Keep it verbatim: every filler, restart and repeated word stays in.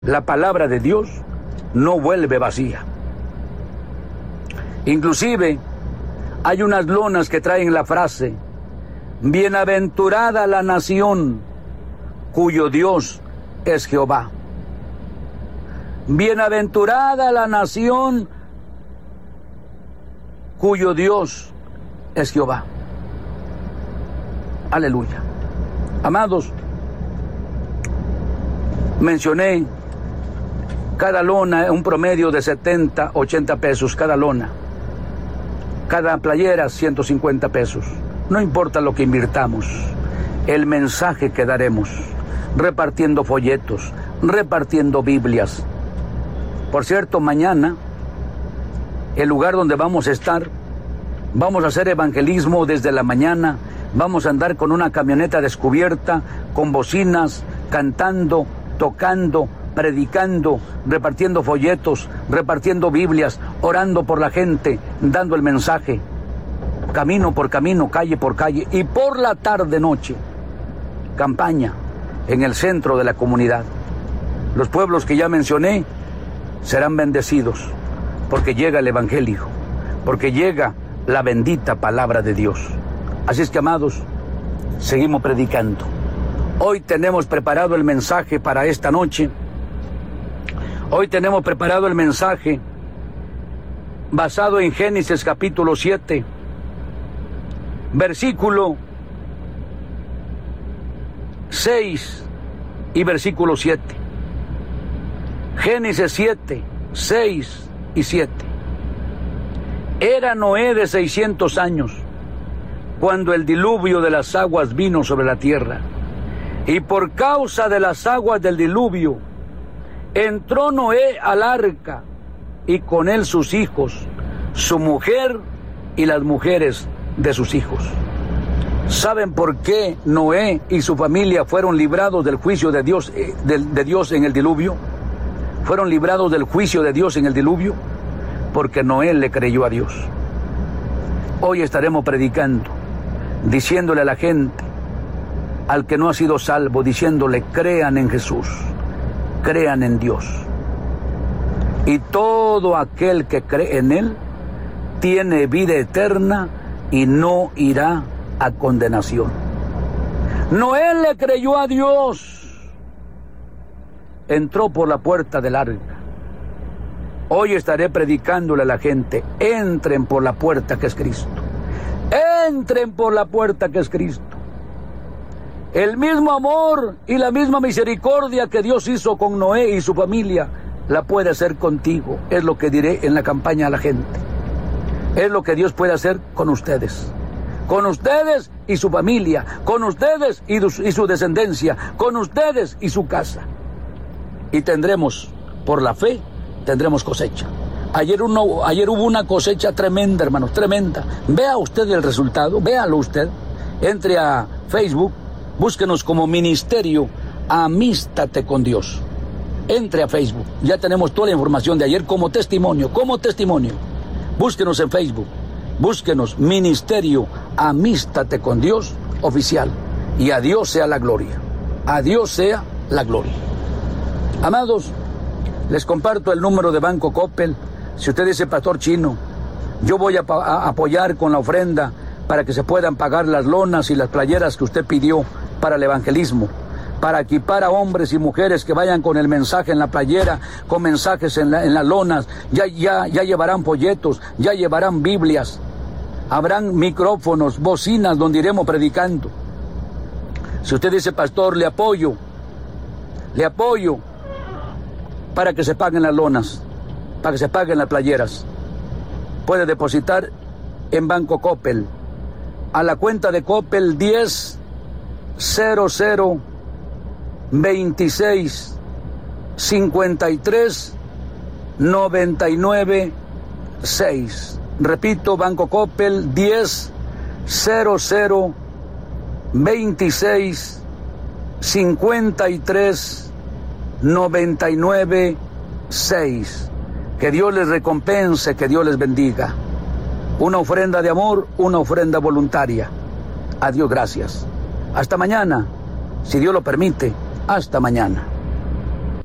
La palabra de Dios no vuelve vacía. Inclusive hay unas lonas que traen la frase: bienaventurada la nación cuyo Dios es Jehová. Bienaventurada la nación cuyo Dios es Jehová. Aleluya. Amados, mencioné cada lona un promedio de setenta, ochenta pesos cada lona. Cada playera ciento cincuenta pesos. No importa lo que invirtamos, el mensaje que daremos, repartiendo folletos, repartiendo Biblias. Por cierto, mañana, el lugar donde vamos a estar, vamos a hacer evangelismo desde la mañana. Vamos a andar con una camioneta descubierta, con bocinas, cantando, tocando, predicando, repartiendo folletos, repartiendo Biblias, orando por la gente, dando el mensaje, camino por camino, calle por calle, y por la tarde-noche, campaña en el centro de la comunidad. Los pueblos que ya mencioné serán bendecidos, porque llega el Evangelio, porque llega la bendita palabra de Dios. Así es que, amados, seguimos predicando. Hoy tenemos preparado el mensaje para esta noche. Hoy tenemos preparado el mensaje basado en Génesis capítulo siete, versículo seis y versículo siete. Génesis siete, seis y siete. Era Noé de seiscientos años cuando el diluvio de las aguas vino sobre la tierra, y por causa de las aguas del diluvio entró Noé al arca, y con él sus hijos, su mujer y las mujeres de sus hijos. ¿Saben por qué Noé y su familia fueron librados del juicio de Dios, eh, de, de Dios en el diluvio? Fueron librados del juicio de Dios en el diluvio porque Noé le creyó a Dios. Hoy estaremos predicando, diciéndole a la gente, al que no ha sido salvo, diciéndole: crean en Jesús, crean en Dios. Y todo aquel que cree en Él tiene vida eterna y no irá a condenación. Noé le creyó a Dios, entró por la puerta del arca. Hoy estaré predicándole a la gente: entren por la puerta que es Cristo. Entren por la puerta que es Cristo. El mismo amor y la misma misericordia que Dios hizo con Noé y su familia, la puede hacer contigo. Es lo que diré en la campaña a la gente. Es lo que Dios puede hacer con ustedes. Con ustedes y su familia. Con ustedes y su descendencia. Con ustedes y su casa. Y tendremos, por la fe, tendremos cosecha. Ayer, uno, ayer hubo una cosecha tremenda, hermanos, tremenda. Vea usted el resultado, véalo usted. Entre a Facebook, búsquenos como Ministerio Amístate con Dios. Entre a Facebook, ya tenemos toda la información de ayer como testimonio, como testimonio. Búsquenos en Facebook, búsquenos Ministerio Amístate con Dios Oficial. Y a Dios sea la gloria, a Dios sea la gloria. Amados, les comparto el número de Banco Coppel. Si usted dice: Pastor Chino, yo voy a, a apoyar con la ofrenda para que se puedan pagar las lonas y las playeras que usted pidió para el evangelismo, para equipar a hombres y mujeres que vayan con el mensaje en la playera, con mensajes en, la, en las lonas, ya, ya, ya llevarán folletos, ya llevarán Biblias, habrán micrófonos, bocinas donde iremos predicando. Si usted dice: Pastor, le apoyo, le apoyo para que se paguen las lonas, para que se paguen las playeras, puede depositar en Banco Coppel a la cuenta de Coppel diez cero cero veintiséis cincuenta y tres noventa y nueve seis. Repito, Banco Coppel diez cero cero veintiséis cincuenta y tres noventa y nueve seis. Que Dios les recompense, que Dios les bendiga. Una ofrenda de amor, una ofrenda voluntaria. A Dios gracias. Hasta mañana, si Dios lo permite. Hasta mañana.